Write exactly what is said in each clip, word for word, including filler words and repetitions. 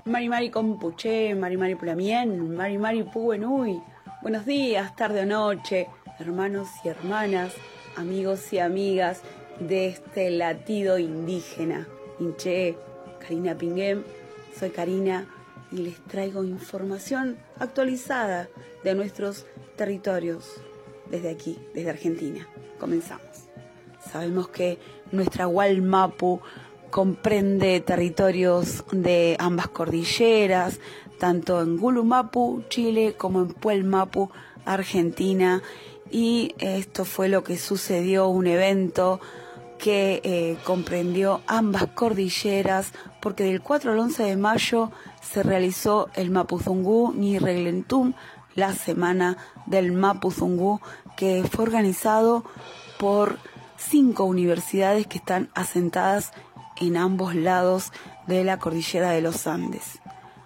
Mari Mari Compuché, Mari Mari Pulamien, Mari Mari Puguenui. Buenos días, tarde o noche, hermanos y hermanas, amigos y amigas de este latido indígena. Inché, Karina Pinguem, soy Karina y les traigo información actualizada de nuestros territorios desde aquí, desde Argentina. Comenzamos. Sabemos que nuestra Gualmapu comprende territorios de ambas cordilleras, tanto en Gulumapu, Chile, como en Puelmapu, Argentina, y esto fue lo que sucedió, un evento que eh, comprendió ambas cordilleras, porque del cuatro al once de mayo se realizó el Mapuzungú Ni Reglentum, la semana del Mapuzungú, que fue organizado por cinco universidades que están asentadas en ambos lados de la cordillera de los Andes.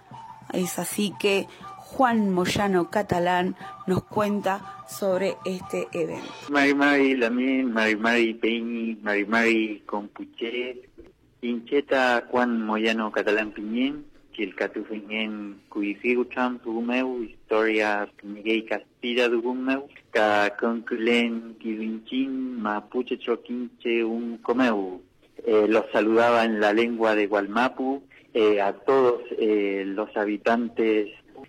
Es así que Juan Moyano Catalán nos cuenta sobre este evento. Mari Mari Lamin, Mari Mari Peñi, Mari Mari Compuché, Incheta Juan Moyano Catalán Piñén, Chilcatu Piñén Cuisirucham Tugumeu, Historia Piñiguey Castilla Tugumeu, Ca Conculen Quivinchin, Mapuche Choquinche Un Comeu. Eh, los saludaba en la lengua de Gualmapu, eh, a todos eh, los habitantes.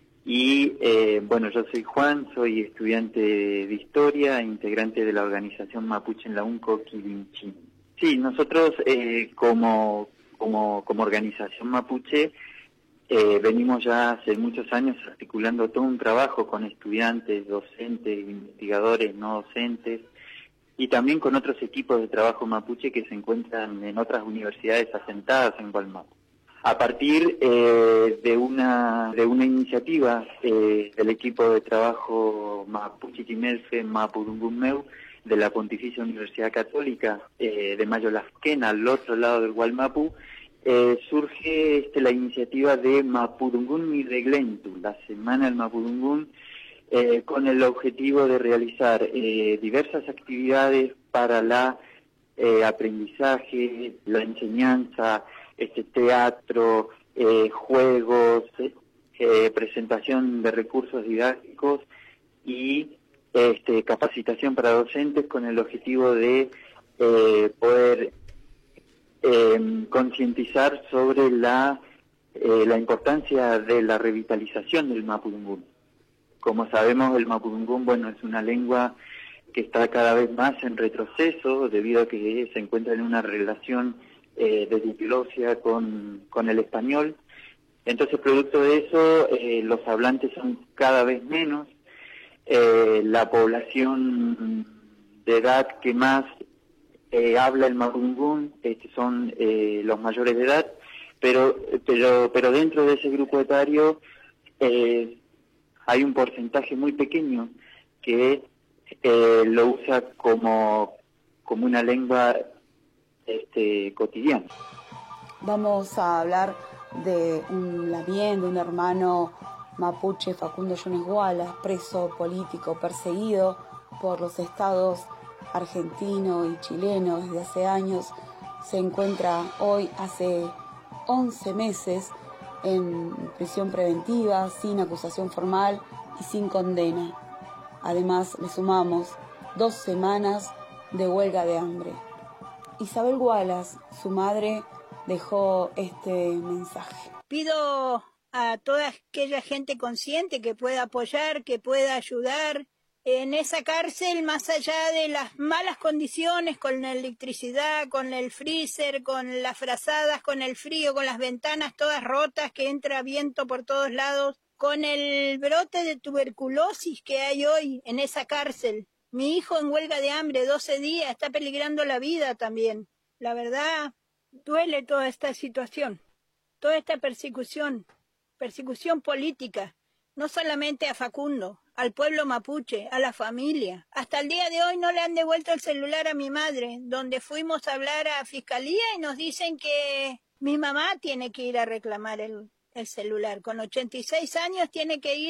Y eh, bueno, yo soy Juan, soy estudiante de Historia, integrante de la organización Mapuche en la UNCO Quivinchin. Sí, nosotros eh, como, como, como organización Mapuche eh, venimos ya hace muchos años articulando todo un trabajo con estudiantes, docentes, investigadores, no docentes, y también con otros equipos de trabajo mapuche que se encuentran en otras universidades asentadas en Gualmapu. A partir eh, de una de una iniciativa eh, del equipo de trabajo Mapuche Timelfe Mapudungunmeu de la Pontificia Universidad Católica eh, de Mayolasquén, al otro lado del Gualmapu, eh, surge este, la iniciativa de Mapudungún Ni Reglentu, la Semana del Mapudungún, Eh, con el objetivo de realizar eh, diversas actividades para la eh, aprendizaje, la enseñanza, este teatro, eh, juegos, eh, presentación de recursos didácticos y este, capacitación para docentes con el objetivo de eh, poder eh, concientizar sobre la, eh, la importancia de la revitalización del Mapudungún. Como sabemos, el Mapudungún, bueno, es una lengua que está cada vez más en retroceso debido a que se encuentra en una relación eh, de diglosia con, con el español. Entonces, producto de eso, eh, los hablantes son cada vez menos. Eh, la población de edad que más eh, habla el Mapudungún este, son eh, los mayores de edad, pero, pero, pero dentro de ese grupo etario eh, hay un porcentaje muy pequeño que eh, lo usa como, como una lengua este, cotidiana. Vamos a hablar de un lamien, de un hermano mapuche, Facundo Yunes Wallace, preso político, perseguido por los estados argentino y chileno desde hace años. Se encuentra hoy, hace once meses, en prisión preventiva, sin acusación formal y sin condena. Además, le sumamos dos semanas de huelga de hambre. Isabel Wallace, su madre, dejó este mensaje. Pido a toda aquella gente consciente que pueda apoyar, que pueda ayudar en esa cárcel, más allá de las malas condiciones, con la electricidad, con el freezer, con las frazadas, con el frío, con las ventanas todas rotas, que entra viento por todos lados, con el brote de tuberculosis que hay hoy en esa cárcel. Mi hijo en huelga de hambre, doce días, está peligrando la vida también. La verdad, duele toda esta situación, toda esta persecución, persecución política, no solamente a Facundo, al pueblo mapuche, a la familia. Hasta el día de hoy no le han devuelto el celular a mi madre, donde fuimos a hablar a Fiscalía y nos dicen que mi mamá tiene que ir a reclamar el, el celular. Con ochenta y seis años tiene que ir